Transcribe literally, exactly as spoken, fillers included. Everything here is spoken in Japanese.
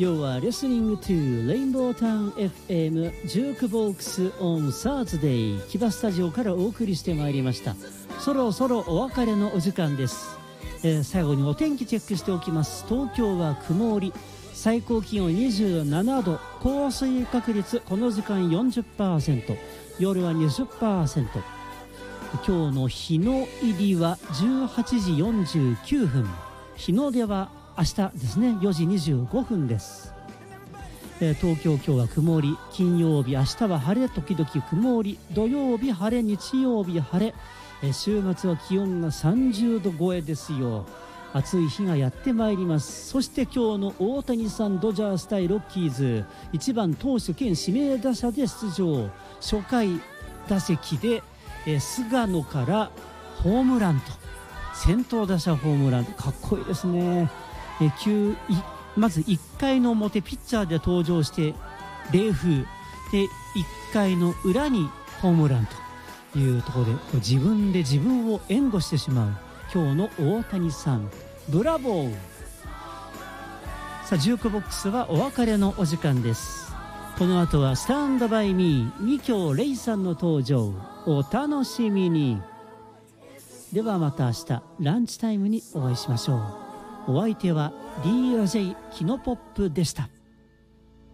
You are listening to Rainbow Town エフエム Jukebox on Thursday 木場スタジオからお送りしてまいりました。そろそろお別れのお時間です。えー、最後にお天気チェックしておきます。東京は曇り、最高気温にじゅうななど、降水確率この時間 よんじゅっパーセント、 夜は にじゅっパーセント。 今日の日の入りはじゅうはちじよんじゅうきゅうふん、日の出は明日ですね、よじにじゅうごふんです。えー、東京今日は曇り、金曜日明日は晴れ時々曇り、土曜日晴れ、日曜日晴れ、えー、週末は気温がさんじゅうど超えですよ。暑い日がやってまいります。そして今日の大谷さん、ドジャース対ロッキーズ、いちばん投手兼指名打者で出場。初回打席で、えー、菅野からホームランと、先頭打者ホームラン、かっこいいですね。えー、きゅうまずいっかいの表ピッチャーで登場して冷風で、いっかいの裏にホームランというところで、自分で自分を援護してしまう今日の大谷さん、ブラボー。さあ、ジュークボックスはお別れのお時間です。この後はスタンドバイミー、二京レイさんの登場、お楽しみに。ではまた明日ランチタイムにお会いしましょう。お相手は ディージェー キノポップでした。